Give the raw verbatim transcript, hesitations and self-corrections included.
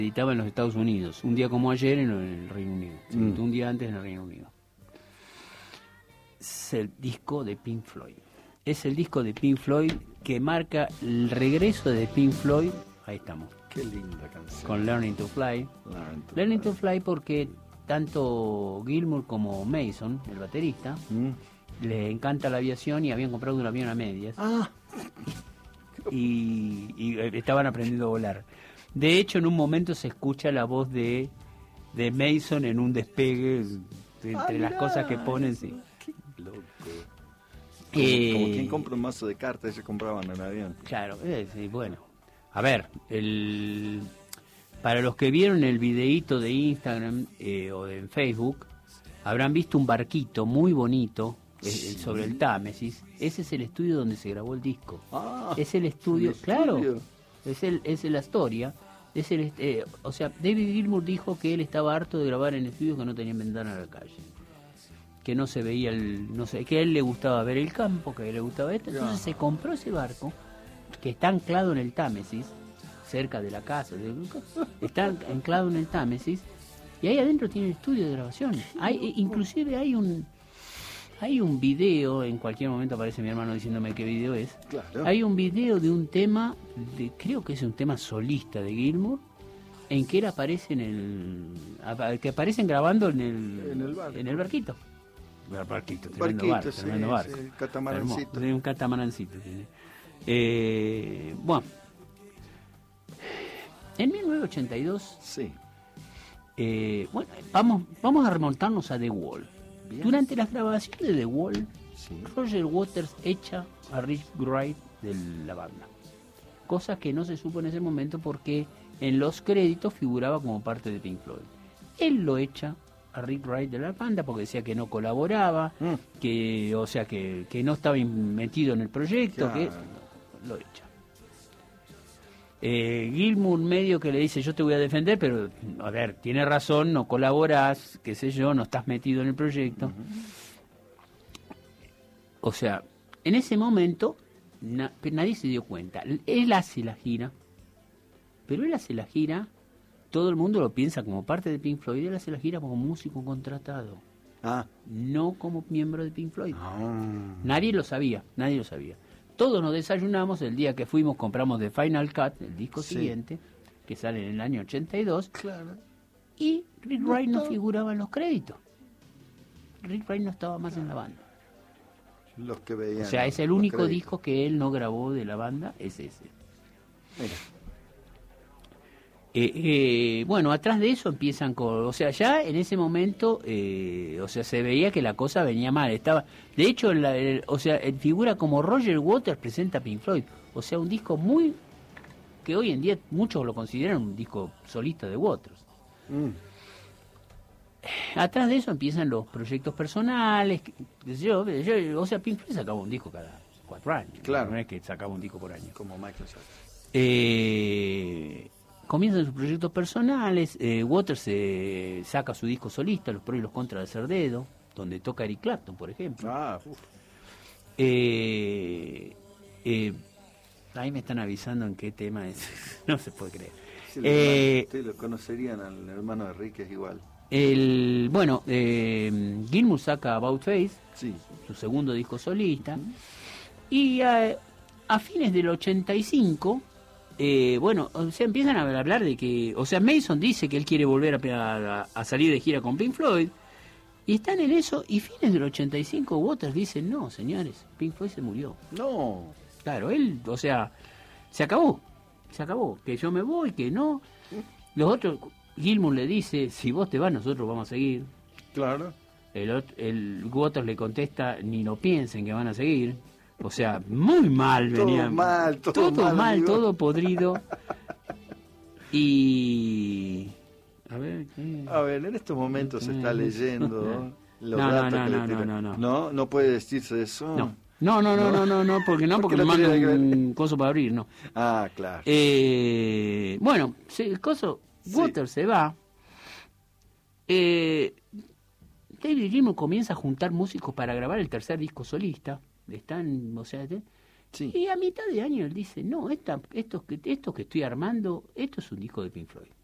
editaba en los Estados Unidos, un día como ayer en el Reino Unido, mm. un día antes en el Reino Unido. Es el disco de Pink Floyd. Es el disco de Pink Floyd que marca el regreso de Pink Floyd. Ahí estamos. Qué linda canción. Con Learning to Fly. Learning to, Learning to Fly porque tanto Gilmour como Mason, el baterista, mm. le encanta la aviación y habían comprado un avión a medias. Ah. Y, y estaban aprendiendo a volar. De hecho, en un momento se escucha la voz de, de Mason en un despegue de, entre ah, las cosas que ponen. Sí. Qué loco. Como, eh, como quien compra un mazo de cartas, ellos compraban en el avión. Claro, eh, sí, bueno. A ver, el, para los que vieron el videíto de Instagram eh, o de Facebook, habrán visto un barquito muy bonito sí. eh, sobre el Támesis. Ese es el estudio donde se grabó el disco. Ah, es el estudio, el claro. Estudio. Es el es la historia, es el eh, o sea, David Gilmour dijo que él estaba harto de grabar en estudios que no tenían ventana a la calle, que no se veía el, no sé, que a él le gustaba ver el campo, que a él le gustaba esto, entonces yeah. se compró ese barco que está anclado en el Támesis, cerca de la casa, está anclado en el Támesis y ahí adentro tiene el estudio de grabación. Hay inclusive hay un Hay un video, en cualquier momento aparece mi hermano diciéndome qué video es. Claro. Hay un video de un tema, de, creo que es un tema solista de Gilmour, en que él aparece en el, que aparecen grabando en el, en el, barco. En el barquito. El barquito, tremendo barquito, barco, sí, tremendo barco. Sí, catamarancito. Hermoso, un catamarancito tiene. Eh, bueno, en mil novecientos ochenta y dos, sí. eh, bueno, vamos, vamos a remontarnos a The Wall. Bien. Durante las grabaciones de The Wall, sí. Roger Waters echa a Rick Wright de la banda. Cosa que no se supo en ese momento porque en los créditos figuraba como parte de Pink Floyd. Él lo echa a Rick Wright de la banda porque decía que no colaboraba, mm. que o sea que, que no estaba metido en el proyecto, claro. que lo echa. Eh, Gilmour medio que le dice yo te voy a defender, pero a ver, tiene razón, no colaborás, qué sé yo, no estás metido en el proyecto. Uh-huh. O sea, en ese momento na- nadie se dio cuenta. Él hace la gira, pero él hace la gira, todo el mundo lo piensa como parte de Pink Floyd, él hace la gira como músico contratado, ah. no como miembro de Pink Floyd. Ah. Nadie lo sabía, nadie lo sabía. Todos nos desayunamos el día que fuimos, compramos The Final Cut, el disco sí. siguiente, que sale en el año ochenta y dos, claro. y Rick Wright no, no figuraba en los créditos. Rick Wright no estaba más en la banda. Los que veían. O sea, es el único créditos. disco que él no grabó de la banda, es ese. Mira. Eh, eh, bueno, atrás de eso empiezan con, o sea, ya en ese momento, eh, o sea, se veía que la cosa venía mal. Estaba, de hecho, en la, el, o sea, en figura como Roger Waters presenta Pink Floyd, o sea, un disco muy que hoy en día muchos lo consideran un disco solista de Waters. Mm. Atrás de eso empiezan los proyectos personales. Yo, yo, o sea, Pink Floyd sacaba un disco cada cuatro años. Claro. No es que sacaba un disco por año. Como Michael Jackson. Eh. Comienzan sus proyectos personales, eh, Waters eh, saca su disco solista, Los Pros y los Contras de Cerdedo, donde toca Eric Clapton, por ejemplo. Ah, uf. Eh, eh, ahí me están avisando en qué tema es, no se puede creer. Sí, eh, ustedes lo conocerían al hermano de Rick, es igual. El, bueno, eh, Gilmour saca About Face, sí. su segundo disco solista, uh-huh. y a, a fines del ochenta y cinco... Eh, bueno, o sea, empiezan a hablar de que, o sea, Mason dice que él quiere volver a, a, a salir de gira con Pink Floyd, y están en eso, y fines del ochenta y cinco Waters dice, no, señores, Pink Floyd se murió. No. Claro, él, o sea, se acabó, se acabó, que yo me voy, que no. Los otros, Gilmour le dice, si vos te vas, nosotros vamos a seguir. Claro. El, el Waters le contesta, ni lo piensen que van a seguir. O sea, muy mal venía. Todo mal, todo, todo mal, mal todo podrido. Y... A ver, ¿qué? A ver, en estos momentos se está leyendo los no, datos no, que no, le no, no, no. No, no puede decirse eso. No. No, no, no, no, no, no, porque no, porque, porque me manda un coso para abrir, no. Ah, claro. Eh, bueno, el coso, sí. Waters se va. Eh, David Gilmour comienza a juntar músicos para grabar el tercer disco solista. Están, o sea, ¿eh? Sí. Y a mitad de año él dice, no, esta, esto, que, esto que estoy armando, esto es un disco de Pink Floyd.